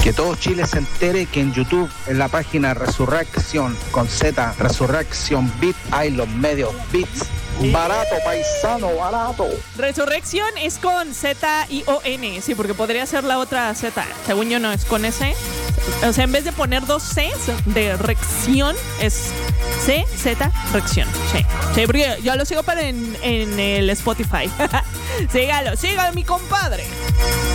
Que todo Chile se entere que en YouTube, en la página Resurrección con Z, Resurrección Beat, hay los medios beats. Barato, paisano, barato. Resurrección es con Z-I-O-N, sí, porque podría ser la otra Z. Según yo no es con S. O sea, en vez de poner dos Cs de rección, es C, Z, rección. Sí, sí, porque yo lo sigo para en el Spotify. Sígalo, mi compadre.